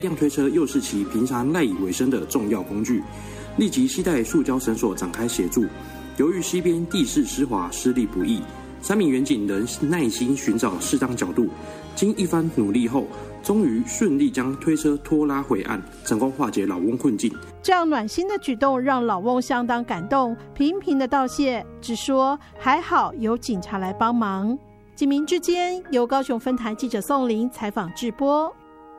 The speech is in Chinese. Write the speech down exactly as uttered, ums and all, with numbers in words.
辆推车又是其平常赖以为生的重要工具，立即携带塑胶绳索展开协助。由于溪边地势湿滑，施力不易，三名员警仍耐心寻找适当角度，经一番努力后，终于顺利将推车拖拉回岸，成功化解老翁困境。 这样暖心的举动让老翁相当感动，频频的道谢，只说还好有警察来帮忙。警民之间由高雄分台记者宋玲采访制播。